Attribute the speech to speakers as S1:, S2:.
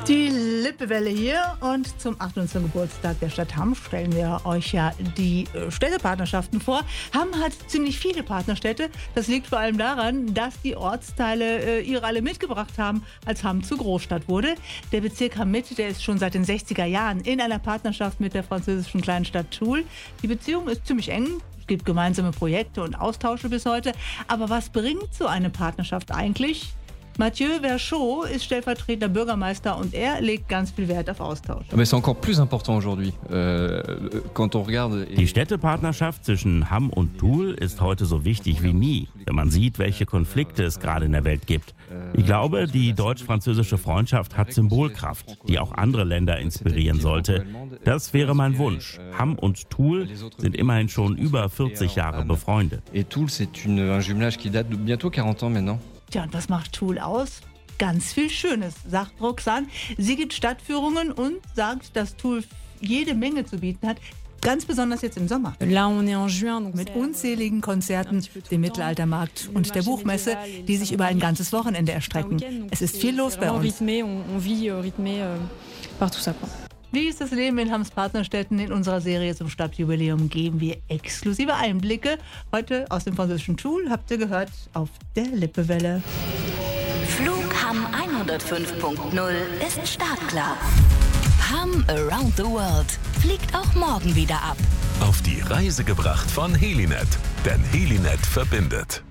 S1: Die Lippewelle hier und zum 28. Geburtstag der Stadt Hamm stellen wir euch ja die Städtepartnerschaften vor. Hamm hat ziemlich viele Partnerstädte. Das liegt vor allem daran, dass die Ortsteile ihre alle mitgebracht haben, als Hamm zur Großstadt wurde. Der Bezirk Hamm-Mitte, der ist schon seit den 60er Jahren in einer Partnerschaft mit der französischen Kleinstadt Toul. Die Beziehung ist ziemlich eng. Es gibt gemeinsame Projekte und Austausche bis heute. Aber was bringt so eine Partnerschaft eigentlich? Mathieu Verschot ist stellvertretender Bürgermeister und er legt ganz viel Wert auf Austausch.
S2: C'est encore plus important aujourd'hui. Quand on regarde...
S3: Die Städtepartnerschaft zwischen Hamm und Toul ist heute so wichtig wie nie, wenn man sieht, welche Konflikte es gerade in der Welt gibt. Ich glaube, die deutsch-französische Freundschaft hat Symbolkraft, die auch andere Länder inspirieren sollte. Das wäre mein Wunsch. Hamm und Toul sind immerhin schon über 40 Jahre befreundet.
S2: Et Toul, c'est un jumelage qui date de bientôt 40 ans maintenant.
S1: Tja, und was macht Toul aus? Ganz viel Schönes, sagt Roxane. Sie gibt Stadtführungen und sagt, dass Toul jede Menge zu bieten hat. Ganz besonders jetzt im Sommer. Mit unzähligen Konzerten, dem Mittelaltermarkt und der Buchmesse, die sich über ein ganzes Wochenende erstrecken. Es ist viel los bei uns. Wie ist das Leben in Hamms Partnerstädten? In unserer Serie zum Stadtjubiläum geben wir exklusive Einblicke. Heute aus dem französischen Toul habt ihr gehört auf der Lippewelle.
S4: Flug Hamm 105.0 ist startklar. Hamm Around the World fliegt auch morgen wieder ab.
S5: Auf die Reise gebracht von Helinet, denn Helinet verbindet.